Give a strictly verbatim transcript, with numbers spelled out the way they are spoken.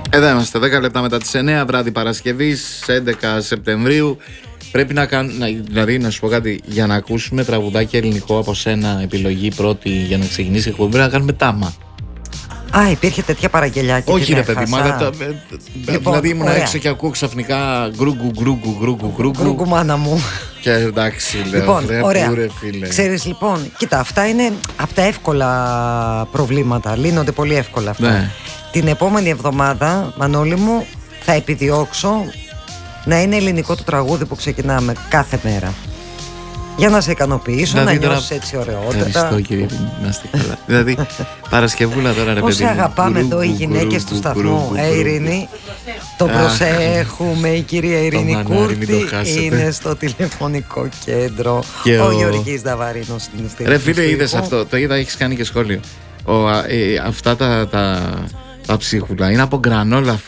Εδώ είμαστε, δέκα λεπτά μετά τις εννιά, βράδυ Παρασκευής, έντεκα Σεπτεμβρίου. Πρέπει να κάνουμε, δηλαδή να σου πω κάτι, για να ακούσουμε τραγουδάκι ελληνικό από σένα, επιλογή πρώτη για να ξεκινήσει η εκπομπή, πρέπει να κάνουμε τάμα. Α, υπήρχε τέτοια παραγγελιά και όχι ρε παιδί, μα, λοιπόν, δηλαδή ήμουν έξω και ακούω ξαφνικά γκρούγκου, γκρούγκου, γκρούγκου, γκρούγκου. Γκρούγκου μάνα μου. Και εντάξει, λέω, λοιπόν, ρε, ωραία. Πούρε, φίλε. Ξέρεις λοιπόν, κοίτα, αυτά είναι από τα εύκολα προβλήματα, λύνονται πολύ εύκολα αυτά. Ναι. Την επόμενη εβδομάδα, Μανώλη μου, θα επιδιώξω να είναι ελληνικό το τραγούδι που ξεκινάμε κάθε μέρα. Για να σε ικανοποιήσω, δηλαδή, να νιώσεις έτσι ωραιότατα. Ευχαριστώ κύριε, να είστε καλά. Δηλαδή Παρασκευούλα τώρα ρε παιδί. Πώς αγαπάμε εδώ οι γυναίκες του σταθμού. Ε, Ειρήνη, το προσέχουμε. Η κυρία Ειρήνη Κούρτη είναι στο τηλεφωνικό κέντρο. Ο Γεωργής Δαβαρίνος είναι στη. Ρε φίλε, είδες αυτό, το είδα, έχεις κάνει και σχόλιο. Αυτά τα τα ψίχουλα είναι από γκρανόλα,